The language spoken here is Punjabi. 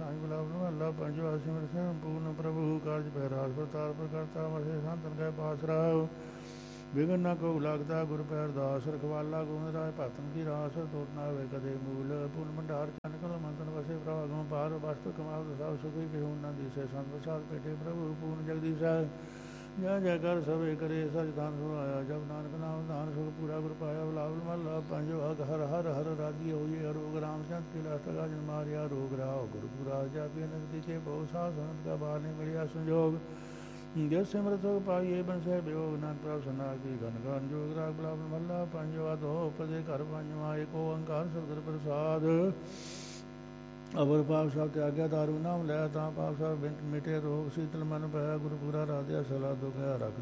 ਸਾਂਝ ਗੁਲਾਬ ਨੂੰ ਅੱਲਾ ਪੰਜਵਾ ਸਿਮਰ ਸਿੰਘ ਪੂਰਨ ਪ੍ਰਭੂ ਕਾਰਜ ਪਹਿਰਾਜ ਪ੍ਰਤਾਰ ਪ੍ਰਕਰਤਾ ਵਸੇ ਸੰਤਨ ਕੈ ਪਾਸ ਰਾਵ ਵਿਗਨ ਨਾ ਕੋ ਲੱਗਦਾ ਗੁਰ ਪੈਰ ਦਾਸ ਰਖਵਾਲਾ ਗੋਬਿੰਦ ਰਾਏ ਭਗਤਨ ਕੀ ਰਾਸ ਟੋਟ ਨਾ ਹੋਵੇ ਕਦੇ ਮੂਲ ਪੂਰਨ ਭੰਡਾਰ ਚੰਨ ਕਲ ਮੰਤਨ ਵਸੇ ਪ੍ਰਭਾਗਮ ਪਾਰ ਵਸਤ ਕਮਾਲ ਦਸਾਵ ਸੁਖੀ ਕਿਹੂ ਨਾ ਦਿਸੇ ਸੰਤ ਪ੍ਰਸਾਦ ਪੇਟੇ ਪ੍ਰਭੂ ਪੂਰਨ ਜਗਦੀਸ਼ਾ ਜੈ ਜੈ ਕਰ ਸਭੇ ਕਰੇ ਸਜਦਾਨ ਸੁਆਇਆ ਜਬ ਨਾਨਕ ਨਾਮ ਦਾਨ ਸੁਖ ਪੂਰਾ ਗੁਰ ਪਾਇਆ ਬਲਾਵਲ ਮਹਲਾ ਪੰਜੋ ਹਰ ਹਰ ਹਰ ਰਾਜੀ ਹੋਈ ਅਰੋਗ ਰਾਮ ਚੰਦ ਕੀ ਲਾਸਟਗਾ ਜਨ ਮਾਰਿਆ ਰੋਗ ਰਾਓ ਗੁਰੂ ਪੂਰਾ ਜਾਪੀ ਨਗਦੀ ਕੇ ਬਹੁ ਸਾਧ ਸੰਤ ਕਾ ਬਾਰ ਨੇ ਮਿਲਿਆ ਸੰਜੋਗ ਜਿਸ ਸਿਮਰਤ ਸੁਖ ਪਾਈਏ ਬੰਸੈ ਬਿਯੋਗ ਨਾਨਕ ਪ੍ਰਭ ਸਨਾ ਕੀ ਗਨ ਗਨ ਜੋਗ ਰਾਗ ਬਲਾਵਲ ਮਹਲਾ ਪੰਜੋ ਆਧੋ ਪਦੇ ਘਰ ਪੰਜਵਾ ਏਕ ਓੰਕਾਰ ਸਤਿਗੁਰ ਪ੍ਰਸਾਦ ਅਵਰ ਪਾਪ ਸਭ ਤਿਆਗਿਆ ਦਾਰੂ ਨਾਮ ਲੈ ਤਾਂ ਪਾਪ ਸਭ ਬਿੰਟ ਮਿਟੇ ਰੋਗ ਸੀਤਲ ਮਨ ਪਾਇਆ ਗੁਰੂ ਪੂਰਾ ਰਾਧਿਆ ਸਲਾ ਦੁਖ ਹੈ ਰੱਖ